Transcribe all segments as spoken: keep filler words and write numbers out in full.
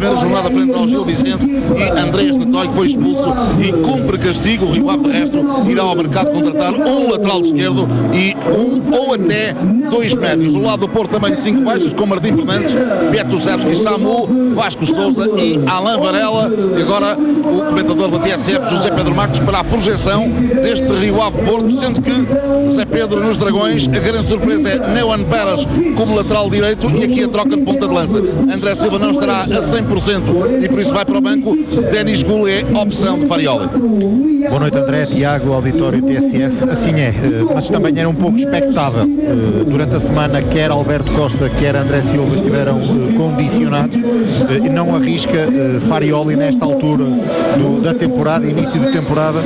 primeira jornada frente ao Gil Vicente, e Andrés de Toy foi expulso e cumpre castigo. O Rio Ave, de resto, irá ao mercado contratar um lateral esquerdo e um ou até dois médios. Do lado do Porto também cinco baixas, com Martim Fernandes, Beto Zevski, Samu, Vasco Sousa e Alain Varela. E agora o comentador da T S F, José Pedro Marques, para a projeção deste Rio Ave Porto, sendo que Zé Pedro nos Dragões, a grande surpresa é Neuan Pérez como lateral direito, e aqui a troca de ponta de lança. André Silva não estará a cem por cento e por isso vai para o banco. Denis Gul é opção de Farioli. Boa noite, André, Tiago, auditório T S F. Assim é, mas também era um pouco expectável. Durante a semana, quer Alberto Costa, quer André Silva estiveram condicionados, e não arrisca Farioli nesta altura do, da temporada, início de temporada.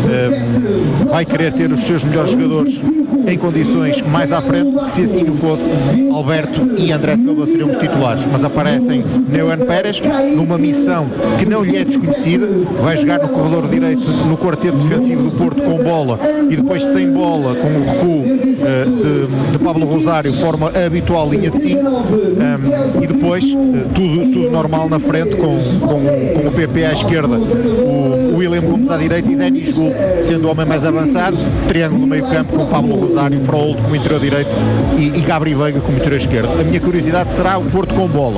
Vai querer ter os seus melhores jogadores em condições mais à frente, que se assim o fosse, Alberto e André Silva seriam os titulares, mas aparecem Neuan Pérez numa missão que não lhe é desconhecida. Vai jogar no corredor direito, no quarteto defensivo do Porto, com bola, e depois sem bola, com o recuo uh, de, de Pablo Rosário, forma a habitual linha de cinco, um, e depois uh, tudo, tudo normal na frente, com, com, com o P P à esquerda, o William Gomes à direita e Denis Gul sendo o homem mais avançado, triângulo no meio campo com Pablo Rosário, Froholt como interior direito e, e Gabri Veiga como interior esquerdo. A minha curiosidade será o Porto com bola.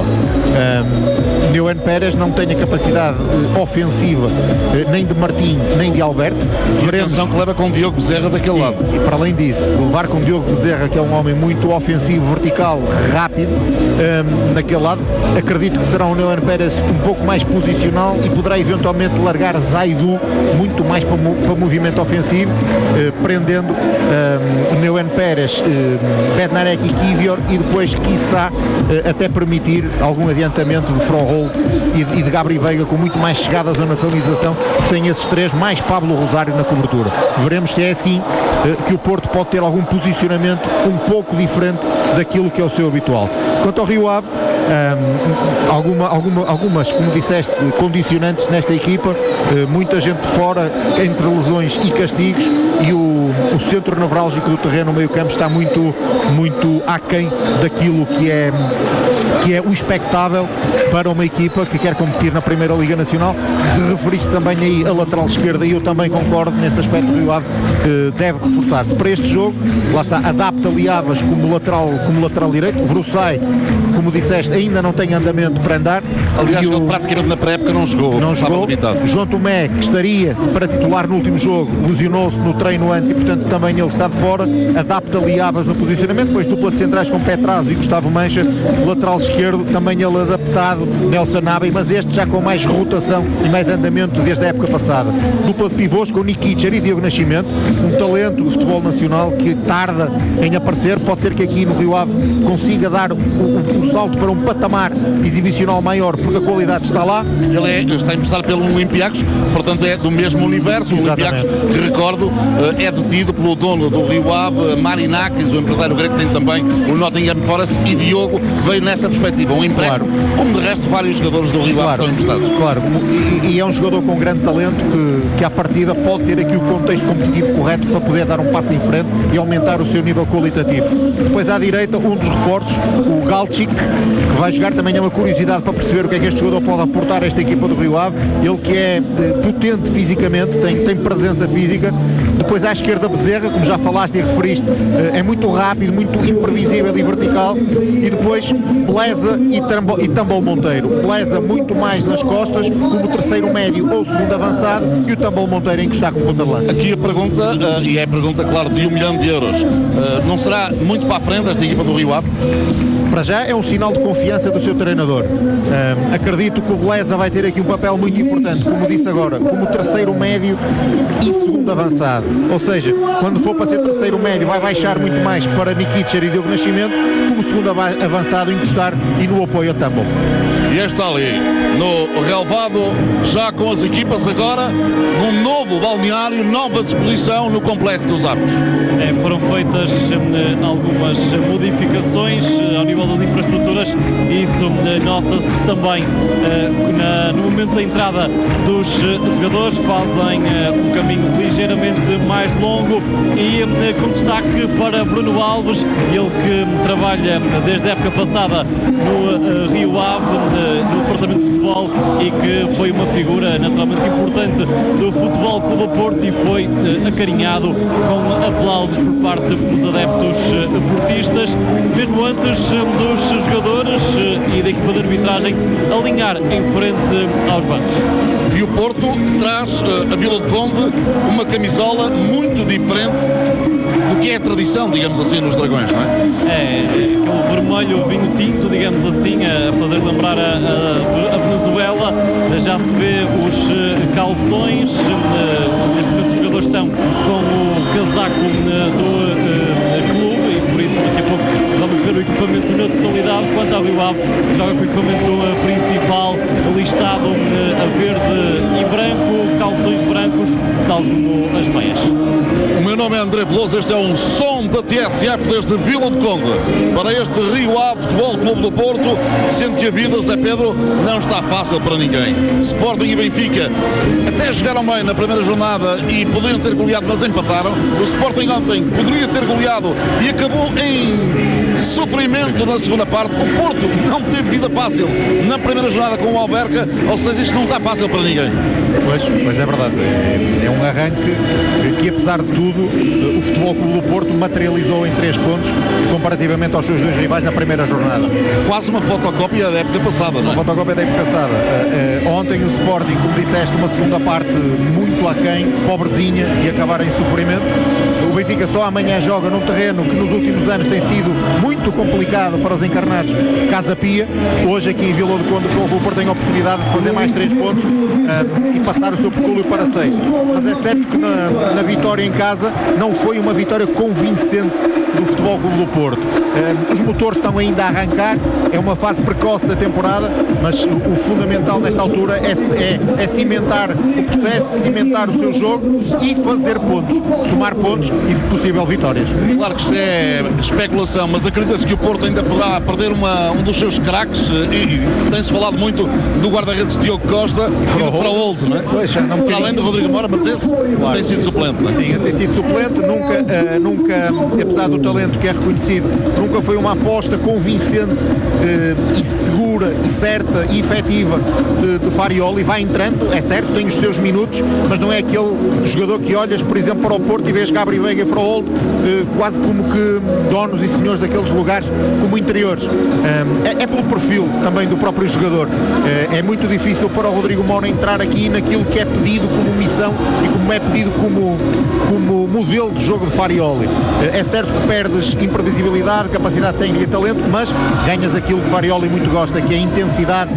Um, Neuan Pérez não tem a capacidade uh, ofensiva uh, nem de Martim nem de Alberto. Veremos. Atenção que leva com Diogo Bezerra daquele Sim, lado. E para além disso, levar com Diogo Bezerra, que é um homem muito ofensivo, vertical, rápido, um, naquele lado, acredito que será um Neuan Pérez um pouco mais posicional e poderá eventualmente largar Zaidu muito mais para, para movimento ofensivo, uh, prendendo um, Neuan Pérez, uh, Bednarek e Kivior, e depois, quiçá, uh, até permitir algum adiantamento de Froholt e de, e de Gabri Veiga, com muito mais chegada à zona de finalização, que tem esses três, mais Pablo Rosário na cobertura. Veremos se é assim uh, que o Porto pode ter algum posicionamento um pouco diferente daquilo que é o seu habitual. Quanto ao Rio Ave, um, alguma, alguma, algumas, como disseste, condicionantes nesta equipa, uh, muita gente fora, entre lesões e castigos, e o, o centro nevrálgico do terreno, no meio campo, está muito, muito aquém daquilo que é, que é o expectável para uma equipa que quer competir na Primeira Liga Nacional. De referiste também aí a lateral esquerda, e eu também concordo nesse aspecto. O Rio Ave uh, deve reforçar-se para este jogo. Lá está, adapta Liavas como lateral, como lateral direito. O Vrusai, como disseste, ainda não tem andamento para andar. Aliás, o, ele praticamente na pré-época não jogou. Não jogou. João Tomé, que estaria para titular no último jogo, lesionou-se no treino antes e, portanto, também ele está de fora. Adapta Liavas no posicionamento. Depois dupla de centrais com Petrazzo e Gustavo Mancha. Lateral esquerdo, também ele adaptado, Nelson Nabem, mas este já com mais rotação e mais andamento desde a época passada. Dupla de pivôs com Nikic e Diogo Nascimento, um talento do futebol nacional que tarda em aparecer. Pode ser que aqui no Rio Ave consiga dar o, o, o salto para um patamar exibicional maior, porque a qualidade está lá. Ele é, está emprestado pelo Olympiacos, portanto é do mesmo universo. O Olympiacos, que recordo, é detido pelo dono do Rio Ave, Marinakis, o empresário grego, que tem também o Nottingham Forest, e Diogo veio nessa perspectiva, um empréstimo, claro, como de resto vários jogadores do Rio Ave, claro, estão emprestados. Claro, e, e é um jogador com grande talento que, que à partida pode ter aqui o contexto competitivo correto para poder dar um passo em frente e aumentar o seu nível qualitativo. Depois à direita, um dos reforços, o Galchik, que vai jogar. Também é uma curiosidade para perceber o que é que este jogador pode aportar a esta equipa do Rio Ave. Ele que é potente fisicamente, tem, tem presença física. Depois à esquerda, Bezerra, como já falaste e referiste, é muito rápido, muito imprevisível e vertical. E depois Beleza e Tambol, e Tambol Monteiro. Beleza muito mais nas costas, como terceiro médio ou segundo avançado, e o Tambol Monteiro em que está com ponta de lança. Aqui a pergunta, uh, e é a pergunta, claro, de um milhão de euros. Uh, não será muito para a frente esta equipa do Rio Ave? Para já é um sinal de confiança do seu treinador. Um, acredito que o Beleza vai ter aqui um papel muito importante, como disse agora, como terceiro médio e segundo avançado. Ou seja, quando for para ser terceiro médio, vai baixar muito mais para Nikic e Diogo Nascimento, como segundo avançado, encostar e no apoio a Tambol. E está ali, no relevado, já com as equipas agora, num novo balneário, nova disposição no Complexo dos Arcos. É, foram feitas eh, algumas modificações eh, ao nível das infraestruturas, e isso eh, nota-se também eh, na, no momento da entrada dos eh, jogadores. Fazem eh, um caminho ligeiramente mais longo, e eh, com destaque para Bruno Alves, ele que trabalha desde a época passada no eh, Rio Ave, eh, no departamento de futebol e que foi uma figura naturalmente importante do Futebol Clube do Porto e foi acarinhado com aplausos por parte dos adeptos portistas, mesmo antes dos jogadores e da equipa de arbitragem alinhar em frente aos bancos. E o Porto traz uh, a Vila do Conde uma camisola muito diferente do que é a tradição, digamos assim, nos Dragões, não é? É, aquele vermelho vinho tinto, digamos assim, a fazer lembrar a, a, a Venezuela. Já se vê os calções, neste momento os jogadores estão com o casaco do uh, clube e por isso daqui a pouco vamos ver o equipamento na totalidade. Quanto ao Rio Ave, joga com o equipamento principal listado a verde e branco, calções brancos, tal como as meias. O meu nome é André Veloso, este é um som da T S F desde Vila do Conde para este Rio Ave Futebol Clube do Porto, sendo que a vida, Zé Pedro, não está fácil para ninguém. Sporting e Benfica até jogaram bem na primeira jornada e poderiam ter goleado, mas empataram. O Sporting ontem poderia ter goleado e acabou em sofrimento na segunda parte. O Porto não teve vida fácil na primeira jornada com o Alverca, ou seja, isto não está fácil para ninguém. Pois, pois é verdade, é, é um arranque que, apesar de tudo, o Futebol Clube do Porto materializou em três pontos comparativamente aos seus dois rivais na primeira jornada. Quase uma fotocópia da época passada, não é? Uma fotocópia da época passada. Uh, uh, ontem o Sporting, como disseste, uma segunda parte muito aquém, pobrezinha e acabar em sofrimento. O Benfica só amanhã joga num terreno que nos últimos anos tem sido muito complicado para os encarnados, Casa Pia. Hoje aqui em Vila do Conde o Futebol Clube do Porto tem a oportunidade de fazer mais três pontos uh, e passar o seu percurso para seis. Mas é certo que na, na vitória em casa não foi uma vitória convincente do Futebol Clube do Porto. Uh, os motores estão ainda a arrancar, é uma fase precoce da temporada, mas o, o fundamental nesta altura é, é, é cimentar o processo, cimentar o seu jogo e fazer pontos, somar pontos e, se possível, vitórias. Claro que isto é especulação, mas acredito que o Porto ainda poderá perder uma, um dos seus craques e, e tem-se falado muito do guarda-redes Diogo Costa e, e do Fraoldo, não é? Pois, não Para além do Rodrigo Mora, mas esse claro. tem sido suplente, não é? Sim, esse tem sido suplente, nunca, uh, nunca, apesar do talento que é reconhecido, nunca foi uma aposta convincente uh, e segura e certa e efetiva de, de Farioli. Vai entrando, é certo, tem os seus minutos, mas não é aquele jogador que olhas, por exemplo, para o Porto e vês Gabriel Veiga e Fraoldo uh, quase como que donos e senhores daqueles lugares como interiores. Uh, é, é pelo perfil também do próprio jogador. Uh, é muito difícil para o Rodrigo Mora entrar aqui naquilo que é pedido como missão e como é pedido como, como modelo de jogo de Farioli. Uh, é certo que perdes imprevisibilidade, capacidade técnica e talento, mas ganhas aquilo que Farioli muito gosta, que é a intensidade,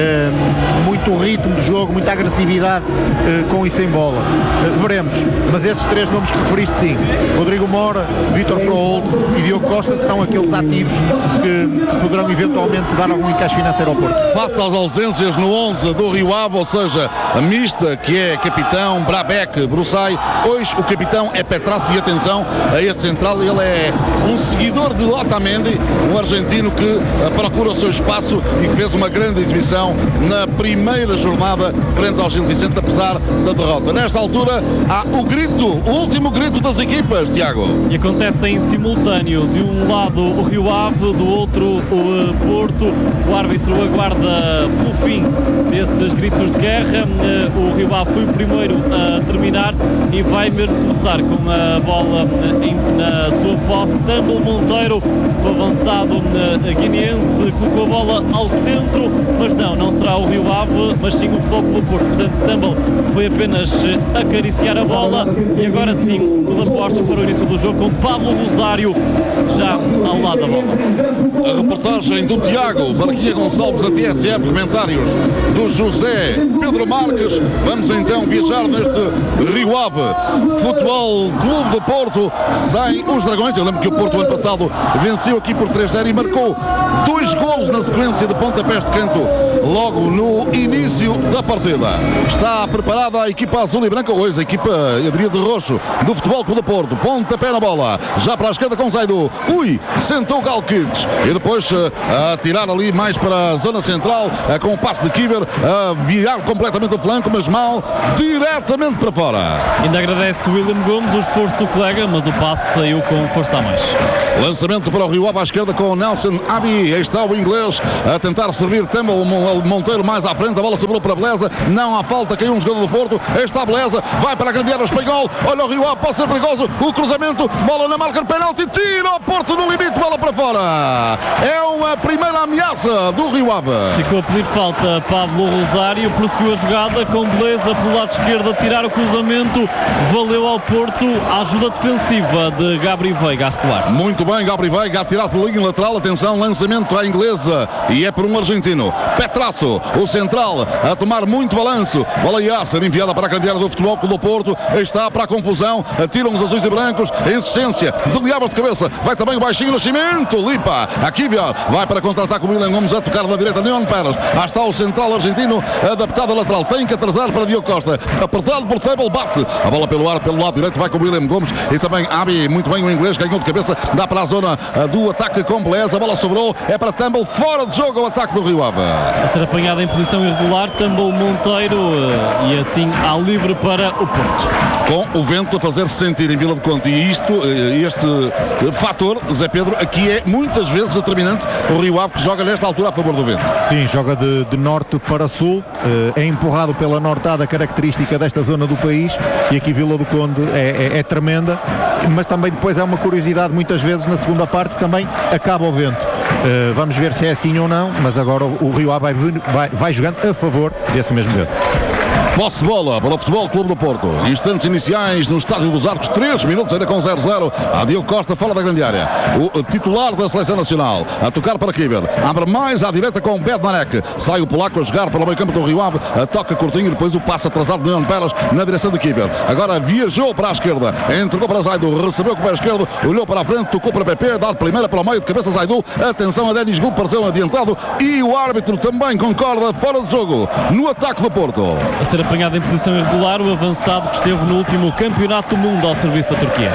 uh, muito ritmo de jogo, muita agressividade uh, com e sem bola. Uh, veremos, mas esses três nomes que referiste, sim, Rodrigo Mora, Vítor Fraoldo e Diogo Costa serão aqueles ativos que, que poderão eventualmente dar algum encaixe financeiro ao Porto. Face às ausências no onze do Rio Ave, ou seja, a mista, que é capitão, Brabec, Brussai, hoje o capitão é Petraça, e atenção a este central, ele é um seguidor de Otamendi, um argentino que procura o seu espaço e fez uma grande exibição na primeira jornada frente ao Gil Vicente, apesar da derrota. Nesta altura há o grito, o último grito das equipas, Tiago. E acontece em simultâneo, de um lado o Rio Ave, do outro o Porto. O árbitro aguarda pelo fim desses gritos de guerra. O Rio Ave foi o primeiro a terminar e vai mesmo começar com a bola na sua posse. Tumble Monteiro, o avançado guineense, colocou a bola ao centro, mas não, não será o Rio Ave, mas sim o Futebol Clube do Porto. Portanto, Tumble foi apenas acariciar a bola e agora sim, tudo apostos para o início do jogo com Pablo Rosário já ao lado da bola. A reportagem do Tiago Barquinha Gonçalves da T S F, comentários do José Pedro Marques. Vamos então viajar neste Rio Ave Futebol Clube do Porto sem os Dragões. Eu lembro que o Porto ano passado venceu aqui por três a zero e marcou dois golos na sequência de pontapés de canto logo no início da partida. Está preparada a equipa azul e branca, hoje a equipa, eu diria, de roxo do Futebol Clube do Porto. Pontapé na bola, já para a esquerda com Zaidu. Ui, sentou Galkic e depois a tirar ali mais para a zona central com o passe de Kiber, a virar completamente o flanco, mas mal, diretamente para fora. Ainda agradece William Gomes o esforço do colega, mas o passe saiu com força a mais. Lançamento para o Rio Ave à esquerda com o Nelson Abbey. Aí está o inglês a tentar servir Temple Monteiro mais à frente. A bola sobrou para Beleza. Não há falta, caiu um jogador do Porto. Aí está Beleza, vai para a grande área espanhol. Olha o Rio Ave, pode ser perigoso. O cruzamento, bola na marca de penalti. Tira o Porto no limite, bola para fora. É uma primeira ameaça do Rio Ave. Ficou a pedir falta Pablo Rosário, prosseguiu a jogada com Beleza pelo lado esquerdo a tirar o cruzamento. Valeu ao Porto a ajuda defensiva de Gabriel Veiga a recuar. Muito bem, Gabriel Veiga a tirar pela linha lateral. Atenção, lançamento à inglesa e é por um argentino. Petrasso, o central, a tomar muito balanço. Bola irá ser enviada para a grande área do Futebol Clube do Porto. Está para a confusão. Atiram os azuis e brancos. A insistência de Liavas de cabeça. Vai também o baixinho Nascimento. Lipa. Aqui vai para contra-ataque o William Gomes a tocar na direita. Leon Pérez. Lá está o central argentino adaptado a lateral. Tem que atrasar para Diogo Costa. Apertado por Table. Bate. A bola pelo ar, pelo lado direito. Vai com o William Gomes e também Abi. Muito bem o inglês. Ganhou de cabeça. Dá para a zona do ataque com Beleza. A bola sobrou. É para Tumble. Fora de jogo o ataque do Rio Ave. A ser apanhado em posição irregular. Tumble Monteiro. E assim há livre para o Porto. Com o vento a fazer-se sentir em Vila de Conde. E isto, este fator, Zé Pedro, aqui é muitas vezes determinante. O Rio Ave que joga nesta altura a favor do vento. Sim, joga de, de norte para sul. É empurrado pela nortada característica desta zona do país. E aqui Vila do Conde é, é, é tremenda. Mas também depois há uma curiosidade, muitas vezes na segunda parte também acaba o vento. Uh, vamos ver se é assim ou não, mas agora o, o Rio Ave vai, vai, vai jogando a favor desse mesmo vento. Posse de bola para o Futebol Clube do Porto. Instantes iniciais no Estádio dos Arcos, três minutos ainda com zero zero. A Diogo Costa fora da grande área. O titular da Seleção Nacional a tocar para Kiber. Abre mais à direita com Bednarek. Sai o polaco a jogar para o meio campo do Rio Ave. Toca curtinho, depois o passe atrasado de Leon Pérez na direção de Kiber. Agora viajou para a esquerda. Entregou para Zaidu. Recebeu com o pé esquerdo. Olhou para a frente. Tocou para P P. Dá de primeira para o meio de cabeça Zaidu. Atenção a Denis Gu, pareceu adiantado. E o árbitro também concorda. Fora de jogo no ataque do Porto. A ser apanhado em posição irregular o avançado que esteve no último campeonato do mundo ao serviço da Turquia.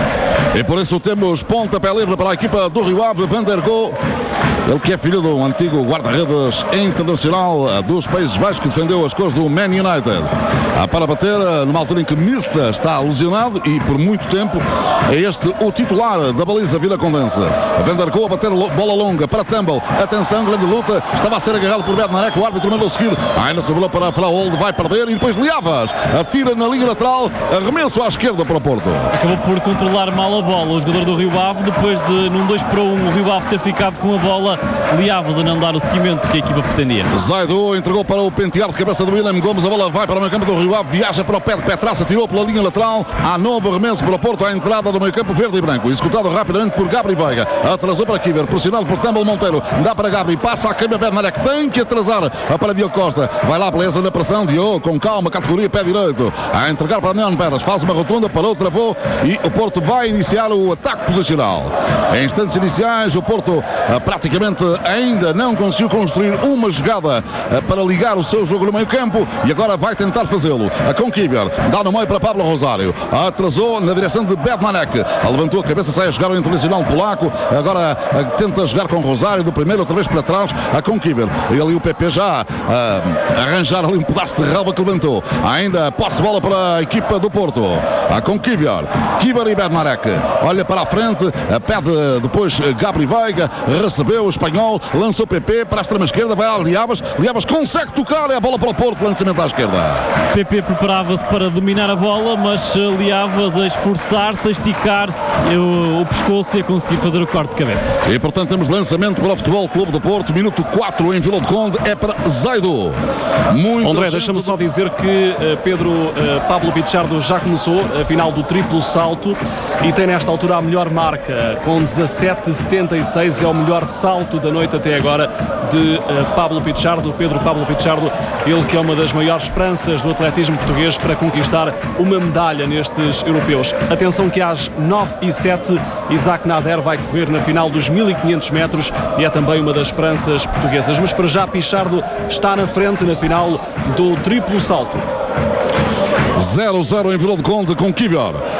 E por isso temos pontapé livre para a equipa do Rio Ave. Van der Go, ele que é filho do antigo guarda-redes internacional dos Países Baixos, que defendeu as cores do Man United. Ah, para bater numa altura em que Mista está lesionado e por muito tempo é este o titular da baliza Vila Condense. Van der Go a bater bola longa para Tumble. Atenção, grande luta. Estava a ser agarrado por Bednarek. O árbitro mandou seguir. Ainda sobrou para Fraold. Vai perder e depois Liavas atira na linha lateral. Arremesso à esquerda para o Porto. Acabou por controlar mal a bola o jogador do Rio Ave. Depois de num dois para um o Rio Ave ter ficado com a bola, Liavas a não dar o seguimento que a equipa pretendia. Zaidu entregou para o pentear de cabeça do William Gomes. A bola vai para o meio campo do Rio Ave. Viaja para o pé de Petraça. Tirou pela linha lateral. Há novo arremesso para o Porto à entrada do meio campo verde e branco. Executado rapidamente por Gabriel Veiga. Atrasou para Kiber. Pressionado por Tumble Monteiro. Dá para Gabriel. Passa a câmera Bednarek. Tem que atrasar para Diogo Costa. Vai lá, Beleza na pressão. Diogo com calma. Categoria pé direito. A entregar para Neon Pérez. Faz uma rotunda. Parou, travou. E o Porto vai iniciar o ataque posicional. Em instantes iniciais, o Porto ah, praticamente ainda não conseguiu construir uma jogada ah, para ligar o seu jogo no meio campo e agora vai tentar fazê-lo. A com Kiber, dá no meio para Pablo Rosário. Atrasou na direção de Bednarek. Levantou a cabeça, sai a jogar o internacional polaco. Agora ah, tenta jogar com Rosário, do primeiro outra vez para trás. A com Kiber. E ali o P P já ah, arranjar ali um pedaço de relva que levantou. Ainda posse de bola para a equipa do Porto. A com Kiber. Kiber e Bednarek. Olha para a frente, pede depois Gabriel Veiga, recebeu o espanhol, lançou P P para a extrema esquerda, vai a Liavas, Liavas consegue tocar, é a bola para o Porto, lançamento à esquerda. P P preparava-se para dominar a bola, mas Liavas a esforçar-se, a esticar o, o pescoço e a conseguir fazer o corte de cabeça. E portanto temos lançamento para o Futebol Clube do Porto, minuto quatro em Vila de Conde, é para Zaidu. Muito André, deixa-me só dizer que uh, Pedro uh, Pablo Pichardo já começou a final do triplo salto e tem nesta altura a melhor marca, com dezassete setenta e seis, é o melhor salto da noite até agora de uh, Pablo Pichardo, Pedro Pablo Pichardo, ele que é uma das maiores esperanças do atletismo português para conquistar uma medalha nestes europeus. Atenção que às nove e sete Isaac Nader vai correr na final dos mil e quinhentos metros e é também uma das esperanças portuguesas, mas para já Pichardo está na frente na final do triplo salto. zero zero em Vila de Conde com Kiber.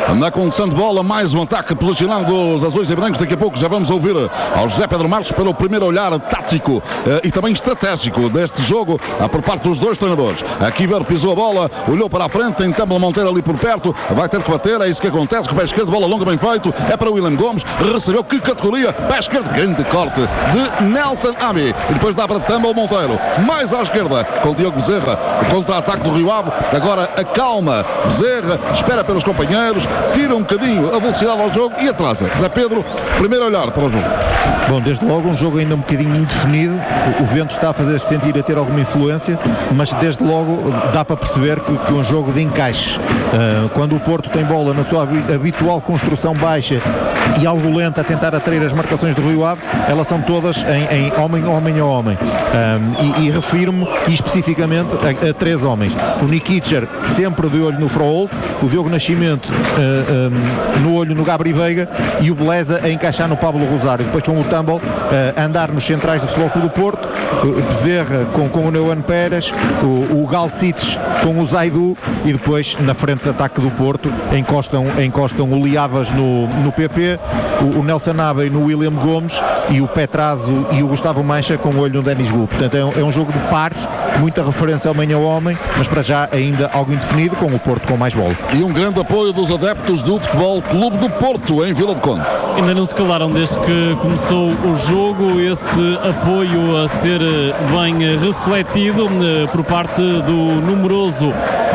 na condução de bola, mais um ataque posicionado dos azuis e brancos. Daqui a pouco já vamos ouvir ao José Pedro Marques pelo primeiro olhar tático eh, e também estratégico deste jogo ah, por parte dos dois treinadores. Aqui Ver pisou a bola, olhou para a frente, tem Tâmara Monteiro ali por perto, vai ter que bater, é isso que acontece, com o pé esquerdo, bola longa bem feito, é para o William Gomes, recebeu que categoria, pé esquerdo, grande corte de Nelson Ami, e depois dá para Tâmara Monteiro, mais à esquerda, com Diogo Bezerra, o contra-ataque do Rio Ave, agora acalma Bezerra, espera pelos companheiros, tira um bocadinho a velocidade ao jogo e atrasa. José Pedro, primeiro olhar para o jogo. Bom, desde logo um jogo ainda um bocadinho indefinido, o vento está a fazer-se sentir, a ter alguma influência, mas desde logo dá para perceber que, que um jogo de encaixe. Uh, quando o Porto tem bola na sua habitual construção baixa e algo lenta a tentar atrair as marcações do Rio Ave, elas são todas em, em homem, homem a homem. Um, e, e refiro-me especificamente a, a três homens. O Nikitcher sempre de olho no Froholt, o Diogo Nascimento uh, um, no olho no Gabri Veiga e o Beleza a encaixar no Pablo Rosário. Depois com o Tumble uh, a andar nos centrais do Futebol Clube do Porto, uh, Bezerra com, com o Neuan Pérez, o, o Galcic com o Zaidu e depois na frente de ataque do Porto encostam, encostam o Liavas no, no P P, o, o Nelson Nabey no William Gomes e o Petrazo e o Gustavo Mancha com o olho no Denis Gu. Portanto é um, é um jogo de pares, muita referência homem a homem, mas para já ainda algo indefinido, com o Porto com mais bola. E um grande apoio dos adeptos do Futebol Clube do Porto em Vila de Conde. Ainda não se calaram desde que começou o jogo, esse apoio a ser bem refletido por parte do numeroso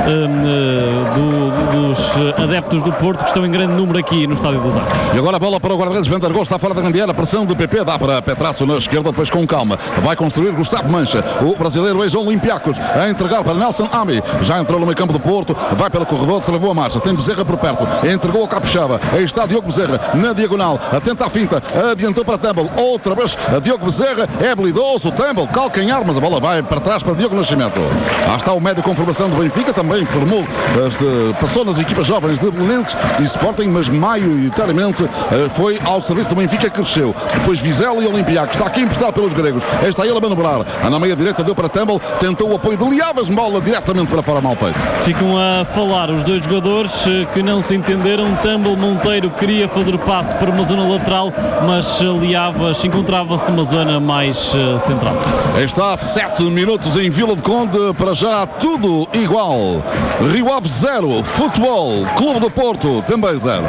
do, dos adeptos do Porto, que estão em grande número aqui no Estádio dos Arcos. E agora a bola para o guarda-redes Vendargol, está fora da grande área, pressão de P P, dá para Petraço na esquerda, depois com calma, vai construir Gustavo Mancha, o brasileiro ex-Olympiacos, a entregar para Nelson Ami, já entrou no meio campo do Porto, vai pelo corredor, travou a marcha, tem Bezerra por perto, entregou ao Capixaba, aí está Diogo Bezerra na diagonal, atenta à finta, adiantou para Tumble, outra vez a Diogo Bezerra, é habilidoso, Tumble, calcanhar, mas a bola vai para trás para Diogo Nascimento. Lá está o médio com formação do Benfica, também formou, este, passou nas equipas jovens de Belenenses e Sporting, mas maioritariamente foi ao serviço do Benfica, cresceu. Depois Vizela e Olympiacos, está aqui emprestado pelos gregos, aí está ele a manobrar, na meia direita deu para Tumble, tentou o apoio de Liavas, bola diretamente para fora, mal feito. Ficam a falar os dois jogadores que não se entenderam. Tumble Monteiro queria fazer o passe para uma zona lateral, mas Liavas encontrava-se numa zona mais uh, central. Aí está, sete minutos em Vila de Conde, para já tudo igual. Rio Ave zero, Futebol Clube do Porto também zero.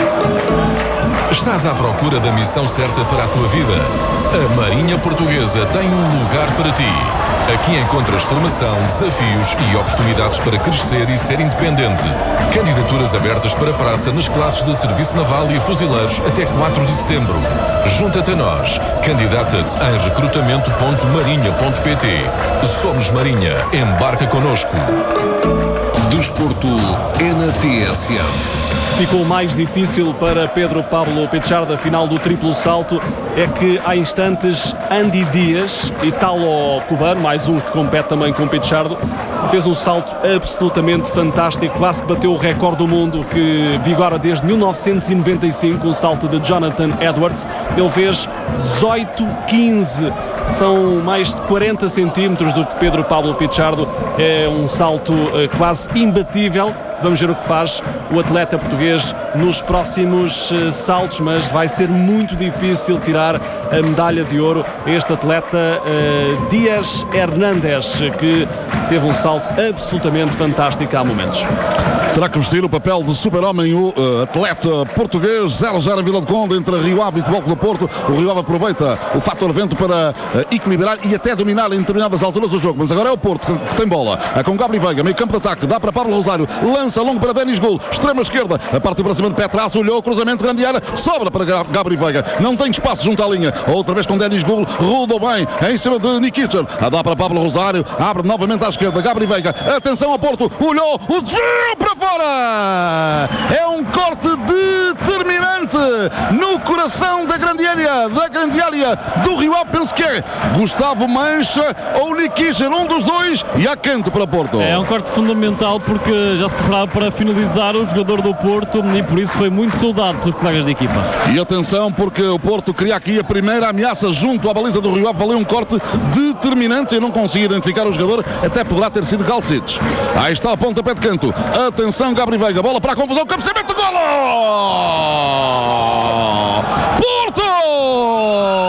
Estás à procura da missão certa para a tua vida? A Marinha Portuguesa tem um lugar para ti. Aqui encontras formação, desafios e oportunidades para crescer e ser independente. Candidaturas abertas para praça nas classes de Serviço Naval e Fuzileiros até quatro de setembro. Junta-te a nós. Candidata-te em recrutamento ponto marinha ponto pt. Somos Marinha. Embarca connosco. Desporto é na T S F. Ficou mais difícil para Pedro Pablo Pichardo, a final do triplo salto. É que há instantes Andy Dias, italo-cubano, mais um que compete também com Pichardo, fez um salto absolutamente fantástico, quase que bateu o recorde do mundo que vigora desde mil novecentos e noventa e cinco, um salto de Jonathan Edwards. Ele fez dezoito quinze, são mais de quarenta centímetros do que Pedro Pablo Pichardo. É um salto uh, quase imbatível. Vamos ver o que faz o atleta português nos próximos uh, saltos, mas vai ser muito difícil tirar a medalha de ouro a este atleta uh, Dias Hernández, que teve um salto absolutamente fantástico há momentos. Terá que vestir o papel de super-homem o uh, atleta português. Zero a zero Vila de Conde entre Rio Ave e Futebol Clube do Porto. O Rio Ave aproveita o fator vento para uh, equilibrar e até dominar em determinadas alturas o jogo. Mas agora é o Porto que, que tem bola. É com Gabri Veiga, meio campo de ataque, dá para Pablo Rosário, lança longo para Denis Gul, extrema esquerda, a parte para cima de Petraço, olhou, cruzamento, grande área, sobra para Gabri Veiga, não tem espaço junto à linha, outra vez com Denis Gul, rodou bem, em cima de Nikitcher, dá para Pablo Rosário, abre novamente à esquerda, Gabri Veiga, atenção ao Porto, olhou, o desvio para fora, é um corte determinante no coração da grande área, da grande área do Rio Ave, penso que é Gustavo Mancha ou Nikitcher, um dos dois, e há quente para Porto. É um corte fundamental porque já se preparava para finalizar o jogador do Porto e por isso foi muito saudado pelos colegas de equipa. E atenção, porque o Porto cria aqui a primeira ameaça junto à baliza do Rio Ave, valeu um corte determinante, eu não consegui identificar o jogador, até poderá ter sido Galcic. Aí está o pontapé de canto, atenção Atenção, Gabri Veiga, bola para a confusão, cabeceamento, golo! Porto!